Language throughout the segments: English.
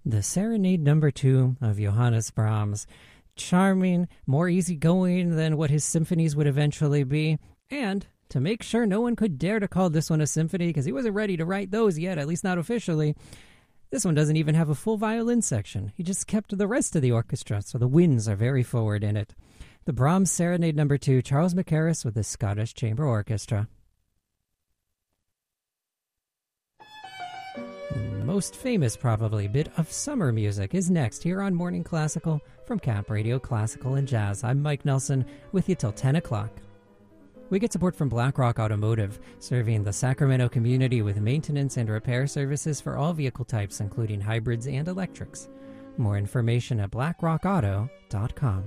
The Serenade Number 2 of Johannes Brahms. Charming, more easygoing than what his symphonies would eventually be, and to make sure no one could dare to call this one a symphony because he wasn't ready to write those yet, at least not officially, this one doesn't even have a full violin section. He just kept the rest of the orchestra, so the winds are very forward in it. The Brahms Serenade Number 2, Charles Mackerras with the Scottish Chamber Orchestra. The most famous, probably, bit of summer music is next here on Morning Classical from Cap Radio Classical and Jazz. I'm Mike Nelson with you till 10 o'clock. We get support from BlackRock Automotive, serving the Sacramento community with maintenance and repair services for all vehicle types, including hybrids and electrics. More information at blackrockauto.com.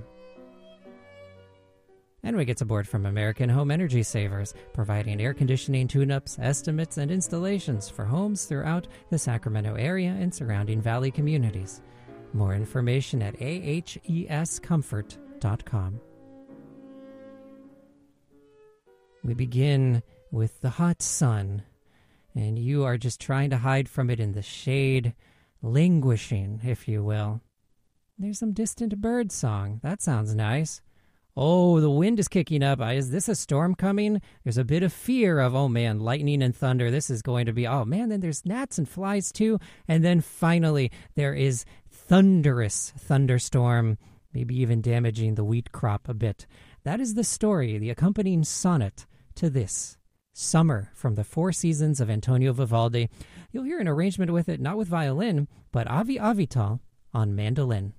And we get support from American Home Energy Savers, providing air conditioning tune-ups, estimates, and installations for homes throughout the Sacramento area and surrounding valley communities. More information at ahescomfort.com. We begin with the hot sun, and you are just trying to hide from it in the shade, languishing, if you will. There's some distant bird song. That sounds nice. Oh, the wind is kicking up. Is this a storm coming? There's a bit of fear of, oh man, lightning and thunder. This is going to be, oh man, then there's gnats and flies too. And then finally, there is thunderous thunderstorm, maybe even damaging the wheat crop a bit. That is the story, the accompanying sonnet to this, Summer from the Four Seasons of Antonio Vivaldi. You'll hear an arrangement with it, not with violin, but Avi Avital on mandolin.